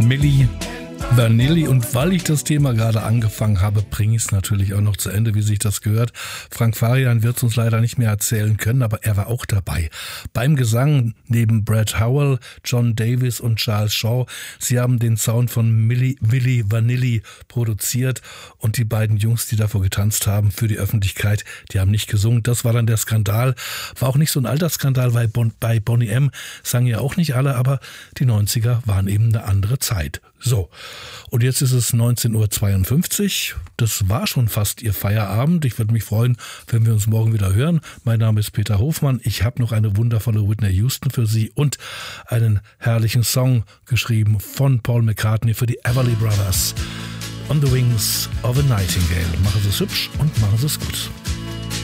Milli Vanilli. Und weil ich das Thema gerade angefangen habe, bringe ich es natürlich auch noch zu Ende, wie sich das gehört. Frank Farian wird es uns leider nicht mehr erzählen können, aber er war auch dabei. Beim Gesang neben Brad Howell, John Davis und Charles Shaw. Sie haben den Sound von Milli Vanilli produziert und die beiden Jungs, die davor getanzt haben für die Öffentlichkeit, die haben nicht gesungen. Das war dann der Skandal. War auch nicht so ein Altersskandal, weil bei Boney M. sangen ja auch nicht alle, aber die 90er waren eben eine andere Zeit. So, und jetzt ist es 19.52 Uhr. Das war schon fast Ihr Feierabend. Ich würde mich freuen, wenn wir uns morgen wieder hören. Mein Name ist Peter Hofmann. Ich habe noch eine wundervolle Whitney Houston für Sie und einen herrlichen Song geschrieben von Paul McCartney für die Everly Brothers. On the Wings of a Nightingale. Machen Sie es hübsch und machen Sie es gut.